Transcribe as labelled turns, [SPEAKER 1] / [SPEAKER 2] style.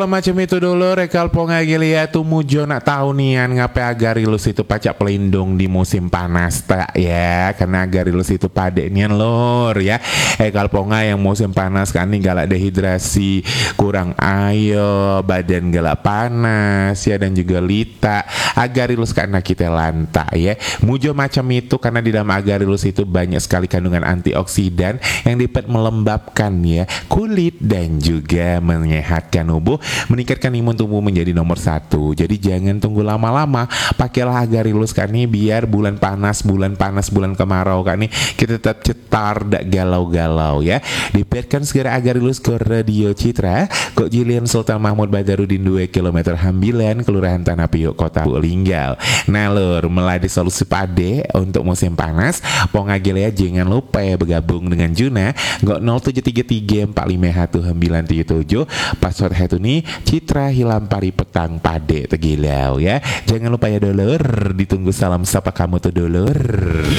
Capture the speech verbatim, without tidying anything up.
[SPEAKER 1] Macam itu dulu rekal pongagilia tuh mujo nak tahu nian ngapain agarilus itu pacak pelindung di musim panas tak ya, karena agarilus itu pade nian lor ya. Ekal ponga yang musim panas kan nih galak dehidrasi, kurang air, badan galak panas ya, dan juga lita. Agarilus karena kita lantak ya. Mujo macam itu karena di dalam agarilus itu banyak sekali kandungan antioksidan yang dapat melembabkan ya kulit dan juga menyehatkan tubuh, meningkatkan imun tubuh menjadi nomor satu. Jadi jangan tunggu lama-lama, pakailah agarilus kan nih biar bulan panas, bulan panas, bulan kemarau kan nih kita tetap cetar, dak galau-galau ya. Dipetkan segera agarilus ke Radio Citra, kok Jilian Sultan Mahmud Badarudin dua kilometer Hambilan, Kelurahan Tanah Piuk, Kota Linggal. Nah lur, mulai di solusi pade untuk musim panas, pongagilia jangan lupa ya bergabung dengan Juna, kok nol tujuh tiga tiga empat lima satu sembilan tujuh tujuh, password itu nih Citra Hilam Pari Petang Pade Tegilau ya. Jangan lupa ya dulur, ditunggu salam sapa kamu tuh dulur.